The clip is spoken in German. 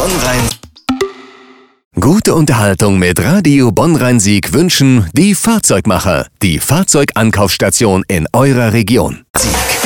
Bonn-Rhein. Gute Unterhaltung mit Radio Bonn-Rhein-Sieg wünschen die Fahrzeugmacher, die Fahrzeugankaufstation in eurer Region.